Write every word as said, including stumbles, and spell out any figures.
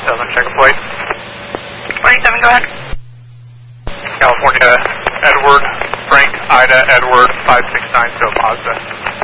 twenty-seven, check a plate. twenty-seven, go ahead. California, Edward, Frank, Ida, Edward, five six nine, so Mazda.